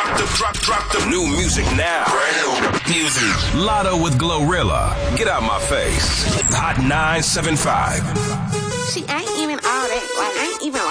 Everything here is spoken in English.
Drop the new music now. Brand new music. Lotto with Glorilla. Get out my face. Hot 975. She ain't even all that. Like, ain't even